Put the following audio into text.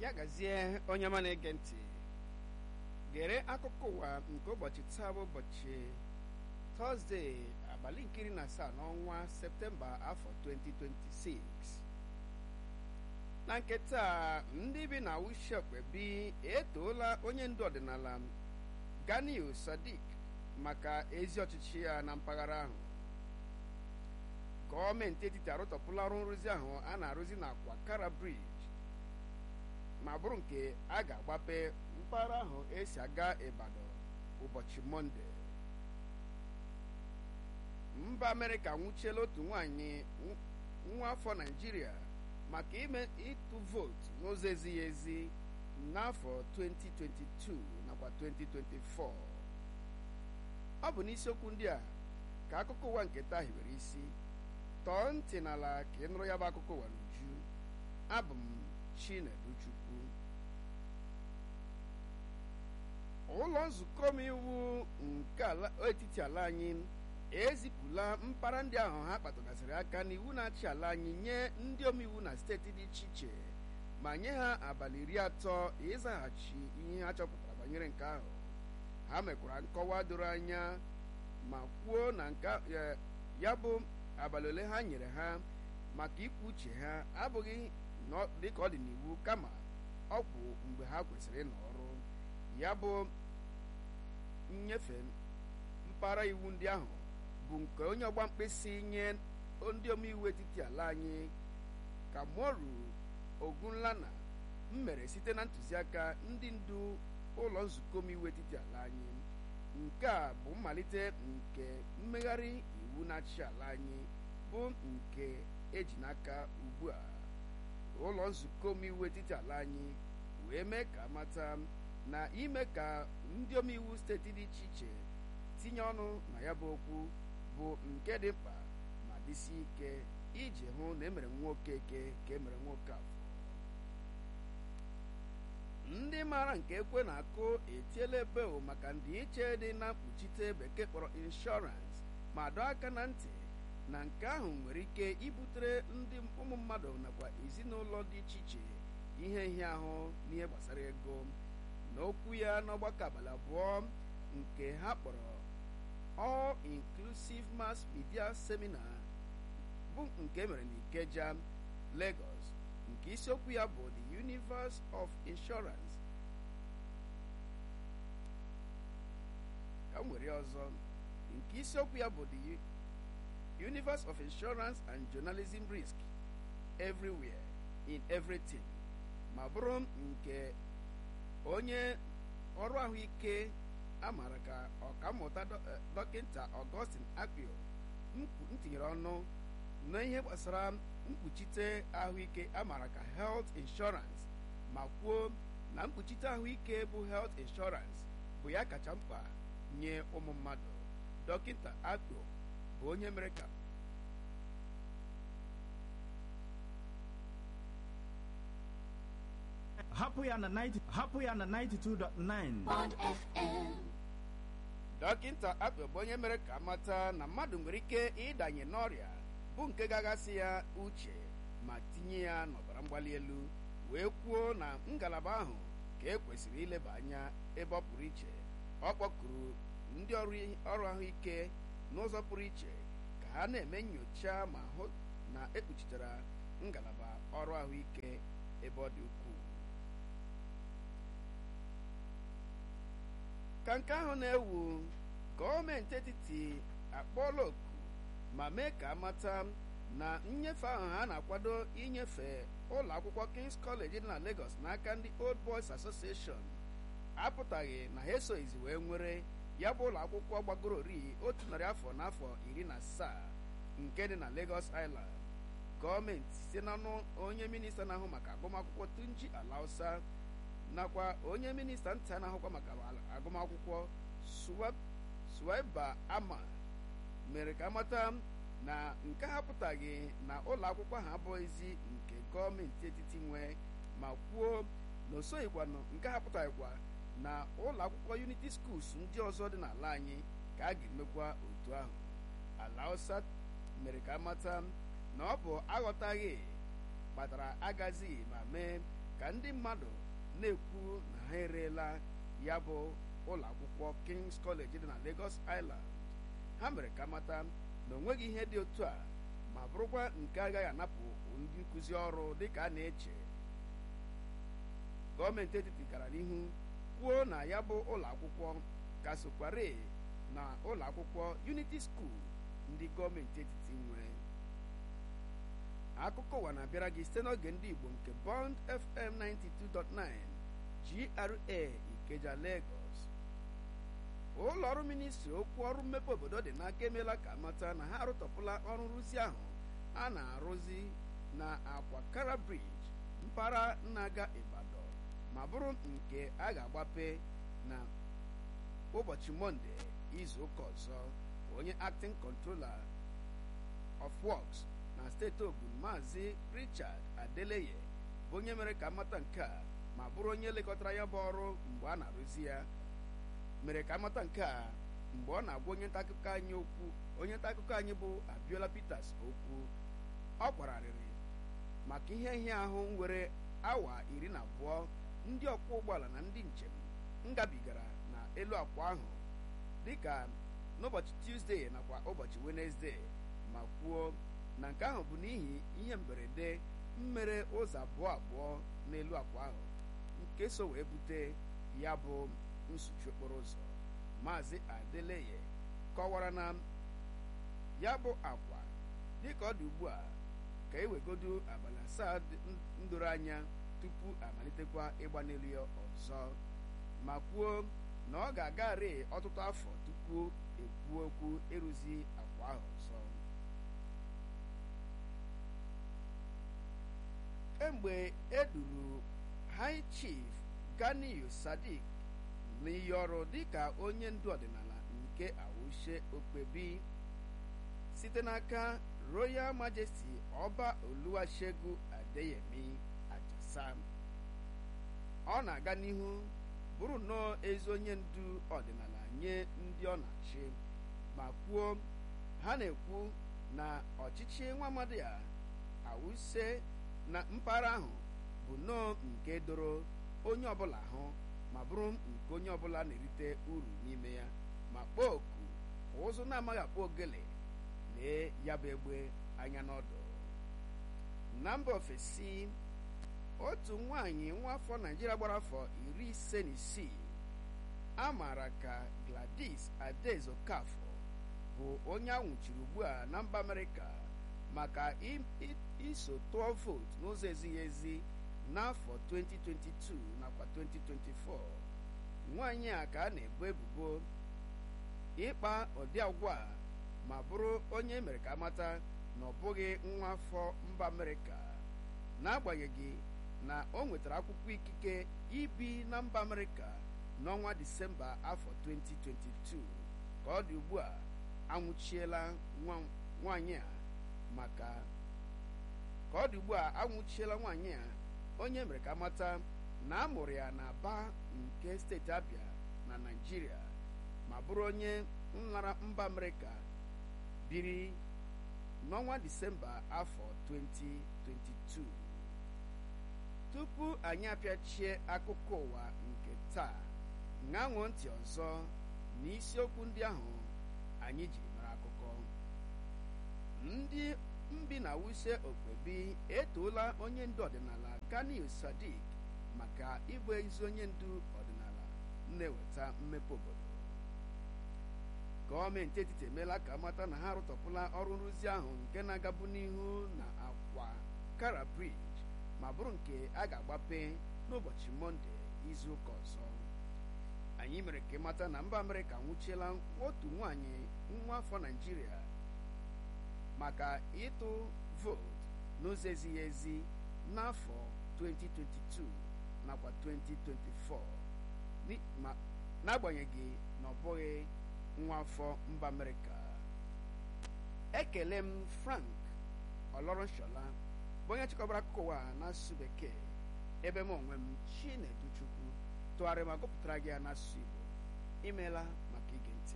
ya gazie onye ọma na-ege ntị gere akụkọ ụwa nke ụbọchị taa bụ ụbọchị Tọzdee abalị nke 17 n'ọnwa Septemba afọ 2026. Na nke taa ndị bi na Wishekwebi etoola onye ndu ọdịnala Ganiu Sadiq maka ezi ọchịchị ya na mpaghara ahụ. Gọọmenti etiti arụtọpụla ọrụ nrụzi ahụ a na-arụzi na Kwakara Bridge ma bụrụ nke a ga-agbape mpaghara ahụ esi aga Ibadan ụbọchị Mọnde. Mba Amerịka nwụchiela otu nwaanyị nwa afọ Naịjirịa maka ịtụ vootu n'ụzọ ezighị ezi n'afọ 2022 nakwa 2024. Ọ bụ n'isiokwu ndị a ka akụkọ ụwa nke taa hiwere isi. Tọọ ntị n'ala ka ị nụrụ ya bụ akụkọ ụwa n'uju. Abụ m Chineduchukwu. Ụlọ nzukọ omeiwu nke etiti ala anyị ezipụla mpaghara ndị ahụ ha kpatụgasịrị aka n'iwu na-achị ala anyị nye ndị omeiwu na steeti dị iche iche ma nye ha abalị 30 ịzaghachi ihe ha chọpụtara banyere nke ahụ. Ha mekwara nkọwa doro anya ma kwuo na nke ya bụ abalị ole ha nyere ha maka ikwu uche ha abụghị dịka ọ dị n'iwu kama ọ bụ mgbe ha kwesịrị ịnọ ọrụ. Ya bụ nnyefe mpaghara iwu ndị ahụ bụ nke onye ọgba mkpịsị nye ndị omeiwu etiti ala anyị Kamoru Ogunlana mere site na ntụziaka ndị ndu ụlọ nzukọ omeiwu etiti ala anyị. Nke a bụ mmalite nke mmegharị iwu na-achị ala anyị bụ nke eji n'aka ugbu a. Ụlọ nzukọ omeiwu etiti ala anyị wee mee ka mata na ime ka ndị omeiwu steeti dị iche iche tinye ọnụ na ya bụ okwu bụ nke dị mkpa ma dịsi ike iji hụ na emere nwoke eke ka emere nwoke afọ. Ndị maara nke ekwe na-akụ etiela ebeo maka ndịiche dị na mkpuchite bekee kpọrọ inshọransị ma dọọ aka na ntị na nke ahụ nwere ike ibutere ndị ụmụ mmadụ nakwa ezinụlọ dị iche iche ihe nhịahụ n'ihe gbasara ego. N'okwu ya n'ọgbakọ abalị abụọ nke ha kpọrọ All Inclusive Mass Media Seminar bụ nke mere n'Ikeja, Lagos, nke isiokwu ya bụ The Universe of Insurance. Ka m were ọzọ, nke isiokwu ya bụ The Universe of Insurance and Journalism Risk Everywhere in Everything ma bụrụ nke onye ọrụ ahụike amara ka ọkammụta dọkịta Augustine Akpio ntinyere ọnụ n'ihe gbasara mkpuchite ahụike amara ka health insurance ma kwuo na mkpuchite ahụike bụ health insurance bụ ya kacha mkpa nye ụmụ mmadụ. Dọkịta Akpio bụ onye mere ka hapụ ya na 92.9 Bond FM. Dọkịta Akpio bụ onye mere ka mata na mmadụ nwere ike ịdanye n'ọrịa bụ nke gagasị ya uche ma tinye ya n'ọbara mgbali elu, wee kwuo na ngalaba ahụ ka ekwesịrị ileba anya ebe ọ pụrụ iche. Ọ kpọkuru ndị ọrụ ahụike n'ụzọ pụrụ iche ka ha na-eme nnyocha ma hụ na ekpuchitere ngalaba ọrụ ahụike ebe ọ dị ukwuu. Ka nke ahụ na-ewu, gọọmenti etiti akpọọla oku ma mee ka amata na nnyefe ahụ ha na-akwado inyefe ụlọ akwụkwọ King's College dị na Lagos n'aka ndị Old Boys Association apụtaghị na ha esoghịzi wee nwere ya bụ ụlọ akwụkwọ gbagoro ori 100 afọ n'afọ 17 nke dị na Lagos Island. Gọọmenti site n'ọnụ onye minista na-ahụ maka agụmakwụkwọ Tunji Alausa nakwa onye minista nta na-ahụkwa maka agụmakwụkwọ Suwaiba Ahmad mere ka amata na nke ha pụtaghị na ụlọ akwụkwọ ha abụghịzi nke gọọmenti etiti nwe ma kwuo na osoghịkwanụ nke ha pụtaghịkwa na ụlọ akwụkwọ Unity Schools ndị ọzọ dị n'ala anyị ka a ga-emekwa otu ahụ. Alausa mere ka amata na ọ bụ aghọtaghị kpatara agazighị ma mee ka ndị mmadụ na-ekwu na ha ereela ya bụ ụlọ akwụkwọ King's College dị na Lagos Island. Ha mere ka mata na o nweghị ihe dị otu a ma bụrụkwa nke agaghị anapụ ndị nkụzi ọrụ dịka a na-eche. Gọọmenti etiti gara n'ihu kwuo na ya bụ ụlọ akwụkwọ ka sokware na ụlọ akwụkwọ Unity School ndị gọọmenti etiti nwe. Akụkọ ụwa na-abịara gị site n'oge ndị Igbo nke Bond FM 92.9 GRA Ikeja, Lagos. Ụlọ ọrụ ministri okwu ọrụ mmepe obodo dị n'aka emeela ka amata na ha arụtọpụla ọrụ nrụzi ahụ a na-arụzi na Akwakara Bridge mpaghara na-aga Ibadan ma bụrụ nke a ga-agbape na ụbọchị Mọnde izu ụka ọzọ. Onye acting controller of works na steeti Ogun Maazị Richard Adeleye bụ onye mere ka amata nke a ma bụrụ onye lekọtara ya bụ ọrụ mgbe a na-arụzi ya. Mere ka amata nke a mgbe ọ na-agwa onye nta akụkọ anyị bụ Abiola Peters okwu. Ọ kwararịrị maka ihe nhịa ahụ nwere awa 12 ndị ọkwọ ụgbọala na ndị njem ngabigara na elu akwa ahụ dịka n'ụbọchị Tuesday nakwa ụbọchị Wednesday, ma kwuo na nke ahụ bụ n'ihi ihe mberede mmere ụzọ abụọ n'elu akwa ahụ nke so wee bute ya bụ nsuchi okporo ụzọ. Maazị Adeleye kọwara na ya bụ akwa dịka ọ dị ugbu a ka ewegodu abalị 7 ndoro anya tupu amalitekwa ịgba n'elu ya ọzọ, ma kwuo na ọ ga-agarị ọtụtụ afọ tupu ekwuo okwu ịrụzi akwa ahụ ọzọ. Kemgbe eduru High Chief Ganiyu Sadiq n'iyi ọrụ dịka onye ndu ọdịnala nke Awuse Okpebi site n'aka Royal Majesty Ọba Oluwasegun Adeyemi Ajasa, ọ na-aga n'ihu bụrụ nnọọ ezi onye ndu ọdịnala nye ndị ọ na-achị, ma kwuo ha na-ekwu na ọchịchị nwa amadi ya Awuse na mpaghara ahụ bụ nnọọ nke doro onye ọbụla ahụ ma bụrụ nke onye ọbụla na-erite uru n'ime ya, ma kpọọ oku ụzụ na-amaghị akpọ ogele lee ya bụ egbe anya n'ọdụ. Na mba ofesi, otu nwaanyị nwa afọ Naịjirịa gbara afọ 56 a maara ka Gladys Adaeze Okafọ bụ onye a nwụchiri ugbu a na mba Amerịka maka iso tụọ vootu n'ụzọ ezighị ezi n'afọ 2022 nakwa 2024. Nwaanyị a ka a na-ebo ebubo ịkpa ụdị agwa ma bụrụ onye mere ka amata na ọ bụghị nwa afọ mba Amerịka, n'agbanyeghị na o nwetara akwụkwọ ikike ibi na mba Amerịka n'ọnwa Disemba afọ 2022. Ka ọ dị ugbu a anwụchiela nwaanyị a onye mere ka amata na a mụrụ ya na Aba nke steeti Abia na Naịjirịa ma bụrụ onye nlara mba Amerịka biri n'ọnwa Disemba afọ 2022. Tupu anyị apịachie akụkọ ụwa nke taa, ṅanwụ ntị ọzọ n'isiokwu ndị ahụ anyị jiri mara akụkọ. Ndị mbi na Awuse Okpebi etoola onye ndu ọdịnala Ganiyu Sadiq maka ịbụ ezi onye ndu ọdịnala na-eweta mmepe obodo. Gọọmenti etiti emeela ka amata na ha arụtọpụla ọrụ nrụzi ahụ nke na-agabu n'ihu na Akwakara Bridge ma bụrụ nke a ga-agbape n'ụbọchị Mọnde izu ụka ọzọ. Anyị mere ka ịmata na mba Amerịka nwụchiela otu nwaanyị nwa afọ Naịjirịa maka ịtụ vootu n'ụzọ ezighị ezi n'afọ 2022 nakwa 2024, n'agbanyeghị na ọ bụghị nwa afọ mba Amerịka. Ekele m Frank Oloronshola bụ onye chịkọbara akụkọ ụwa n'asụsụ Bekee, ebe m onwe m Chinedu Chukwu tụgharịrị ma gụpụtara gị ya n'asụsụ Igbo. Imeela.